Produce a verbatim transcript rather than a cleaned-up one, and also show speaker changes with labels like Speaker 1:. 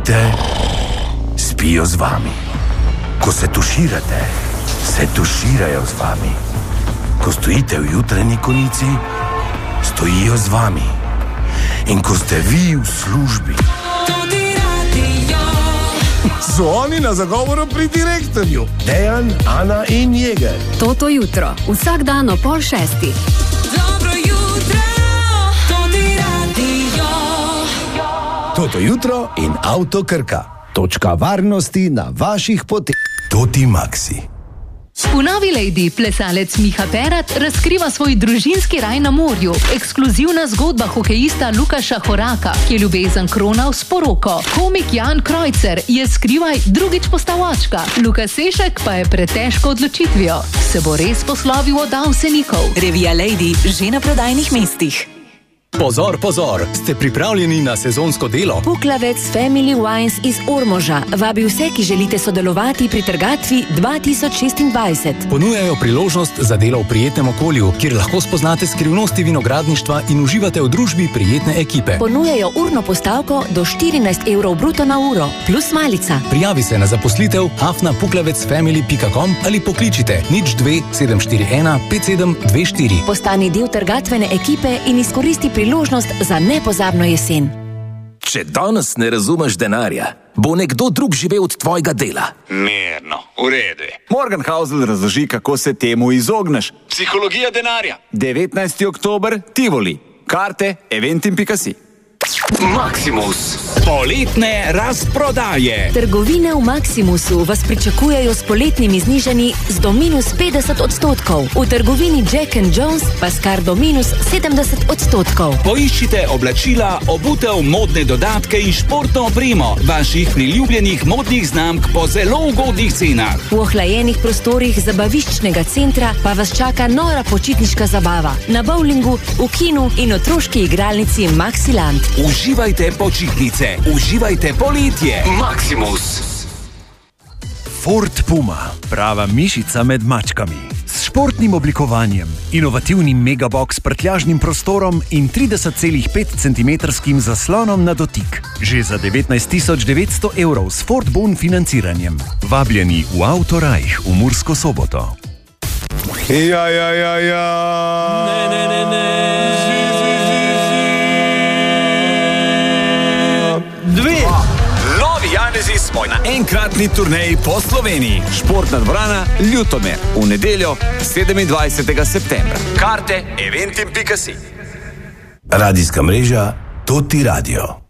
Speaker 1: spite, spijo z vami. Ko se tuširate, se tuširajo z vami. Ko stojite v jutranji konici, stojijo z vami. In ko ste vi v službi, so oni na zagovoru pri direktorju. Dejan, Ana in Jeger.
Speaker 2: Toto jutro, vsak dan o pol šestih.
Speaker 3: Dobro jutro, Toti Radio.
Speaker 1: Toto jutro in Avto Krka. Točka varnosti na vaših poteh. Toti Maxi.
Speaker 4: V novi Lady plesalec Miha Perat razkriva svoj družinski raj na morju. Ekskluzivna zgodba hokejista Lukaša Horaka, ki je ljubezen kronal s poroko. Komik Jan Krojcer je skrivaj drugič postal očka. Luka Sešek pa je pred težko odločitvijo. Se bo res poslovil od Avsenikov?
Speaker 5: Revija Lady že na prodajnih mestih.
Speaker 6: Pozor, pozor, ste pripravljeni na sezonsko delo?
Speaker 7: Puklavec Family Wines iz Ormoža vabi vse, ki želite sodelovati pri trgatvi dva tisoč šestindvajset.
Speaker 6: Ponujajo priložnost za delo v prijetnem okolju, kjer lahko spoznate skrivnosti vinogradništva in uživate v družbi prijetne ekipe.
Speaker 7: Ponujajo urno postavko do štirinajst evrov bruto na uro, plus malica.
Speaker 6: Prijavi se na zaposlitev afna puklavec family pika com ali pokličite nič dve sedem štiri ena pet sedem dve štiri.
Speaker 7: Postani del trgatvene ekipe in izkoristi priložnost za nepozabno jesen.
Speaker 8: Če danes ne razumeš denarja, bo nekdo drug živel od tvojega dela.
Speaker 9: Mirno, v redu. Morgan Housel razloži, kako se temu izogneš. Psihologija denarja. devetnajsti oktober, Tivoli. Karte eventim pika si.
Speaker 10: Maximus. Poletne razprodaje.
Speaker 7: Trgovine v Maximusu vas pričakujejo s poletnimi znižanji z do minus petdeset odstotkov. V trgovini Jack and Jones pa s kar do minus sedemdeset odstotkov.
Speaker 10: Poiščite oblačila, obutev, modne dodatke in športno opremo vaših priljubljenih modnih znamk po zelo ugodnih cenah.
Speaker 7: V ohlajenih prostorih zabaviščnega centra pa vas čaka nora počitniška zabava. Na bowlingu, v kinu in otroški igralnici Maxiland.
Speaker 10: Uživajte počitnice, uživajte poletje.
Speaker 8: Maximus.
Speaker 11: Ford Puma, prava mišica med mačkami. S športnim oblikovanjem, inovativnim megabox s prtljažnim prostorom in trideset celih pet centimetrskim zaslonom na dotik. Že za devetnajst tisoč devetsto evrov s Ford Bon financiranjem. Vabljeni v Autorajh v Mursko Soboto.
Speaker 1: Ja, ja, ja, ja.
Speaker 12: Ne, ne, ne, ne.
Speaker 9: Dve. Novi Janezi smo na enkratni turneji po Sloveniji. Športna dvorana Ljutomer. V nedeljo sedemindvajsetega septembra. Karte eventim pika si.
Speaker 1: Radijska mreža Toti Radio.